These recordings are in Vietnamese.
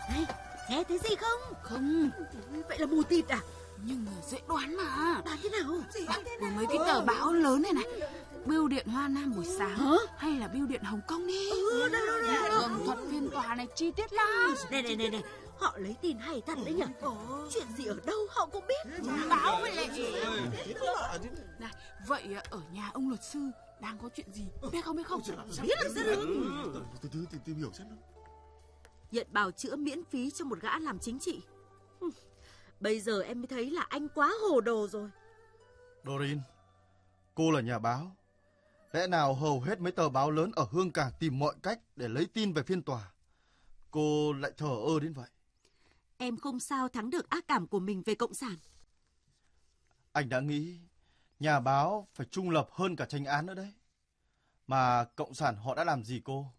Này, nghe thấy gì không? Không. Vậy là mù tịt à? Nhưng mà dễ đoán mà. Đoán thế nào? Gì đoán thế nào? Mấy cái tờ báo lớn này này. Bưu điện Hoa Nam buổi sáng. Hả? Hay là bưu điện Hồng Kông đi. Đây. Tường thuật phiên tòa này chi tiết lắm. Này. Họ lấy tin hay thật đấy nhỉ? Chuyện gì ở đâu họ cũng biết. Báo với lại này, vậy ở nhà ông luật sư đang có chuyện gì? Biết không? Biết làm sao được. Từ từ tìm hiểu xem nào. Nhận bào chữa miễn phí cho một gã làm chính trị. Bây giờ em mới thấy là anh quá hồ đồ rồi. Doreen, cô là nhà báo. Lẽ nào hầu hết mấy tờ báo lớn ở Hương Cảng tìm mọi cách để lấy tin về phiên tòa, cô lại thờ ơ đến vậy? Em không sao thắng được ác cảm của mình về Cộng sản. Anh đã nghĩ nhà báo phải trung lập hơn cả tranh án nữa đấy. Mà Cộng sản họ đã làm gì cô?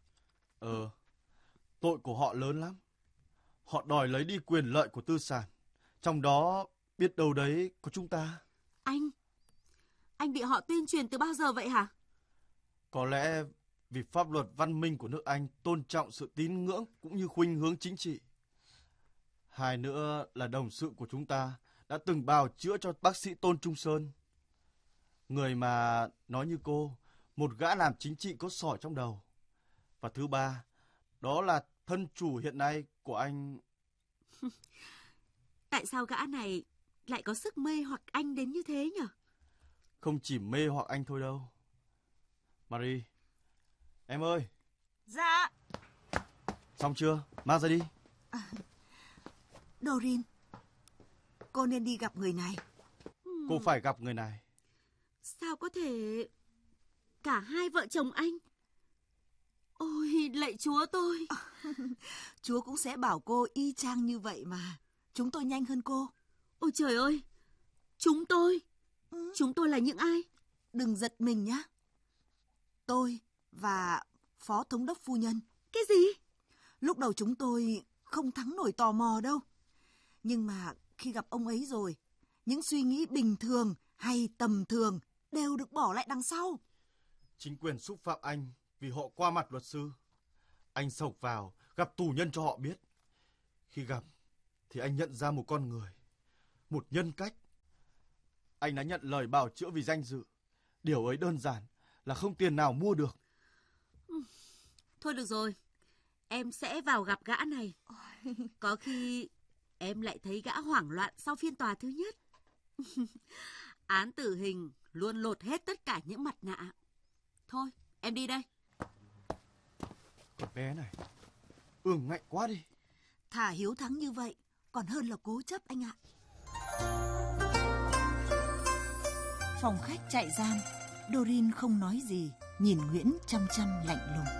Tội của họ lớn lắm. Họ đòi lấy đi quyền lợi của tư sản. Trong đó biết đâu đấy có chúng ta. Anh bị họ tuyên truyền từ bao giờ vậy hả? Có lẽ vì pháp luật văn minh của nước Anh tôn trọng sự tín ngưỡng cũng như khuynh hướng chính trị. Hai nữa là đồng sự của chúng ta đã từng bào chữa cho bác sĩ Tôn Trung Sơn. Người mà nói như cô, một gã làm chính trị có sỏi trong đầu. Và thứ ba, đó là thân chủ hiện nay của anh. Tại sao gã này lại có sức mê hoặc anh đến như thế nhỉ? Không chỉ mê hoặc anh thôi đâu. Marie, em ơi. Dạ. Xong chưa? Mang ra đi. Doreen, cô nên đi gặp người này. Cô phải gặp người này. Sao có thể cả hai vợ chồng anh? Ôi, lạy Chúa tôi. Chúa cũng sẽ bảo cô y chang như vậy mà. Chúng tôi nhanh hơn cô. Ôi trời ơi, chúng tôi? Chúng tôi là những ai? Đừng giật mình nhá. Tôi và Phó Thống đốc phu nhân. Cái gì? Lúc đầu chúng tôi không thắng nổi tò mò đâu. Nhưng mà khi gặp ông ấy rồi, những suy nghĩ bình thường hay tầm thường đều được bỏ lại đằng sau. Chính quyền xúc phạm anh vì họ qua mặt luật sư. Anh xộc vào, gặp tù nhân cho họ biết. Khi gặp thì anh nhận ra một con người, một nhân cách. Anh đã nhận lời bào chữa vì danh dự. Điều ấy đơn giản là không tiền nào mua được. Thôi được rồi, em sẽ vào gặp gã này. Có khi em lại thấy gã hoảng loạn sau phiên tòa thứ nhất. Án tử hình luôn lột hết tất cả những mặt nạ. Thôi, em đi đây. Con bé này, ương ngạnh quá đi. Thà hiếu thắng như vậy, còn hơn là cố chấp anh ạ. Phòng khách trại giam, Doreen không nói gì, nhìn Nguyễn chăm chăm lạnh lùng.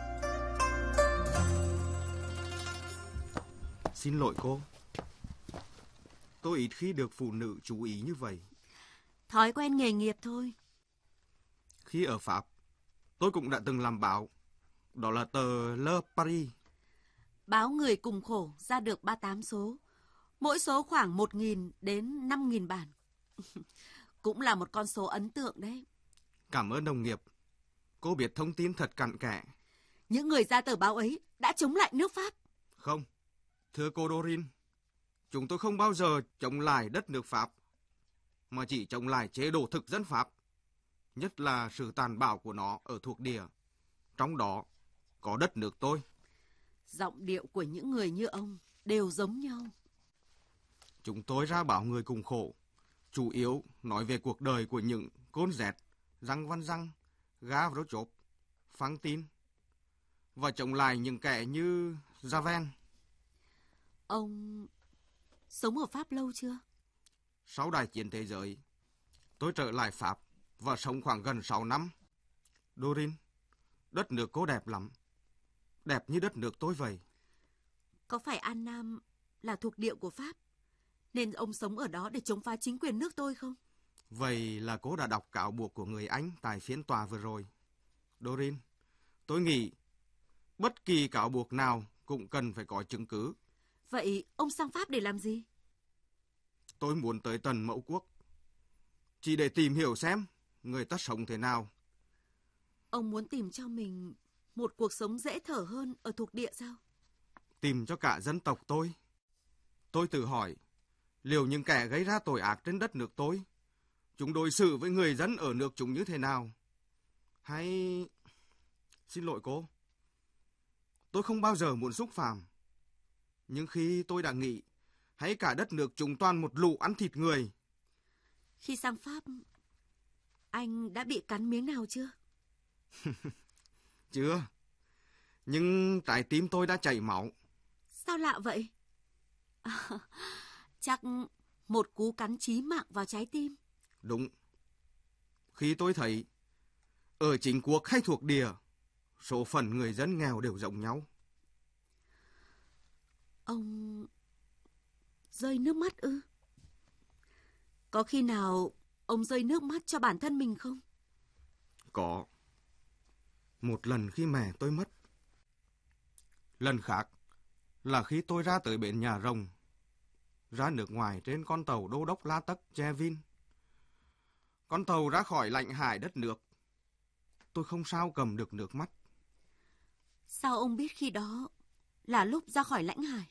Xin lỗi cô. Tôi ít khi được phụ nữ chú ý như vậy. Thói quen nghề nghiệp thôi. Khi ở Pháp, tôi cũng đã từng làm báo. Đó là tờ Le Paris. Báo Người Cùng Khổ ra được 38 số. Mỗi số khoảng 1.000 đến 5.000 bản. Cũng là một con số ấn tượng đấy. Cảm ơn đồng nghiệp. Cô biết thông tin thật cặn kẽ. Những người ra tờ báo ấy đã chống lại nước Pháp. Không, thưa cô Doreen, chúng tôi không bao giờ chống lại đất nước Pháp, mà chỉ chống lại chế độ thực dân Pháp, nhất là sự tàn bạo của nó ở thuộc địa. Trong đó có đất nước tôi. Giọng điệu của những người như ông đều giống nhau. Chúng tôi ra báo Người Cùng Khổ, chủ yếu nói về cuộc đời của những côn dẹt, Răng Văn Răng, Gavrochov, Phăng Tin, và chống lại những kẻ như Javen. Ông sống ở Pháp lâu chưa? Sau đại chiến thế giới, tôi trở lại Pháp và sống khoảng gần 6 năm. Doreen, đất nước cô đẹp lắm. Đẹp như đất nước tôi vậy. Có phải An Nam là thuộc địa của Pháp, nên ông sống ở đó để chống phá chính quyền nước tôi không? Vậy là cô đã đọc cáo buộc của người Anh tại phiên tòa vừa rồi. Doreen, tôi nghĩ bất kỳ cáo buộc nào cũng cần phải có chứng cứ. Vậy ông sang Pháp để làm gì? Tôi muốn tới tận mẫu quốc, chỉ để tìm hiểu xem người ta sống thế nào. Ông muốn tìm cho mình một cuộc sống dễ thở hơn ở thuộc địa sao? tìm cho cả dân tộc tôi. Tôi tự hỏi, liệu những kẻ gây ra tội ác trên đất nước tôi, chúng đối xử với người dân ở nước chúng như thế nào? Hay... Xin lỗi cô, tôi không bao giờ muốn xúc phạm. Nhưng khi tôi đã nghĩ, hay cả đất nước chúng toàn một lũ ăn thịt người. Khi sang Pháp, anh đã bị cắn miếng nào chưa? Chưa, nhưng trái tim tôi đã chảy máu. Sao lạ vậy? Chắc một cú cắn chí mạng vào trái tim. Đúng. Khi tôi thấy ở chính quốc hay thuộc địa, số phận người dân nghèo đều giống nhau. Ông rơi nước mắt ư? Có khi nào ông rơi nước mắt cho bản thân mình không? Có. Một lần khi mẹ tôi mất. Lần khác là khi tôi ra tới bến Nhà Rồng, ra nước ngoài trên con tàu đô đốc La Tắc Chevin. Con tàu ra khỏi lãnh hải đất nước. Tôi không sao cầm được nước mắt. Sao ông biết khi đó là lúc ra khỏi lãnh hải?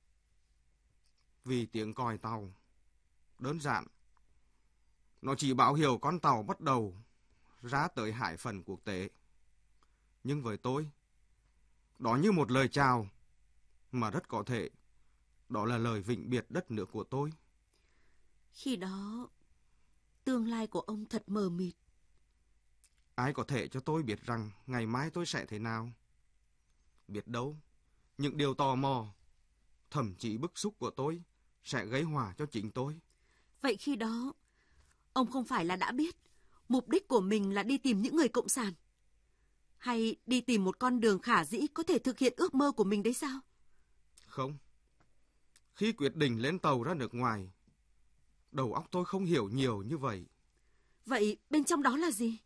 Vì tiếng còi tàu. Đơn giản. Nó chỉ báo hiệu con tàu bắt đầu ra tới hải phận quốc tế. Nhưng với tôi, đó như một lời chào, mà rất có thể đó là lời vĩnh biệt đất nước của tôi. Khi đó, tương lai của ông thật mờ mịt. Ai có thể cho tôi biết rằng ngày mai tôi sẽ thế nào? Biết đâu, những điều tò mò, thậm chí bức xúc của tôi sẽ gây họa cho chính tôi. Vậy khi đó, ông không phải là đã biết mục đích của mình là đi tìm những người cộng sản? Hay đi tìm một con đường khả dĩ có thể thực hiện ước mơ của mình đấy sao? Không. Khi quyết định lên tàu ra nước ngoài, đầu óc tôi không hiểu nhiều như vậy. Vậy bên trong đó là gì?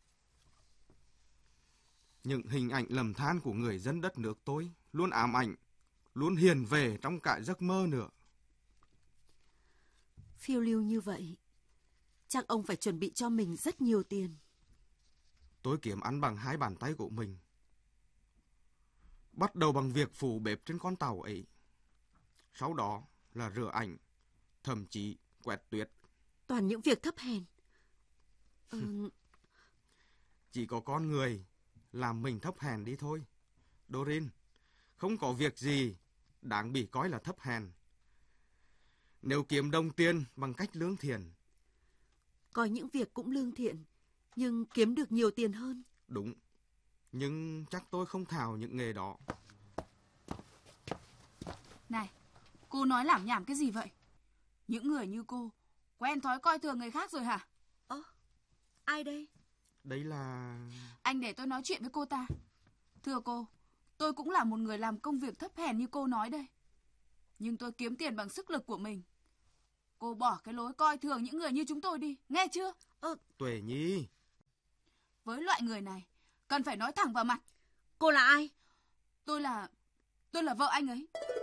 Những hình ảnh lầm than của người dân đất nước tôi luôn ám ảnh, luôn hiền về trong cả giấc mơ nữa. Phiêu lưu như vậy, chắc ông phải chuẩn bị cho mình rất nhiều tiền. Tôi kiếm ăn bằng hai bàn tay của mình. Bắt đầu bằng việc phủ bếp trên con tàu ấy. Sau đó là rửa ảnh, thậm chí quét tuyết. Toàn những việc thấp hèn. Chỉ có con người làm mình thấp hèn đi thôi. Doreen, không có việc gì đáng bị coi là thấp hèn. Nếu kiếm đồng tiền bằng cách lương thiện. Có những việc cũng lương thiện, nhưng kiếm được nhiều tiền hơn. Đúng, nhưng chắc tôi không thạo những nghề đó. Này, cô nói lảm nhảm cái gì vậy? Những người như cô quen thói coi thường người khác rồi hả? Ai đây? Đấy là... Anh để tôi nói chuyện với cô ta. Thưa cô, tôi cũng là một người làm công việc thấp hèn như cô nói đây. Nhưng tôi kiếm tiền bằng sức lực của mình. Cô bỏ cái lối coi thường những người như chúng tôi đi, nghe chưa? Tuệ Nhi. Với loại người này, cần phải nói thẳng vào mặt. Cô là ai? Tôi là vợ anh ấy.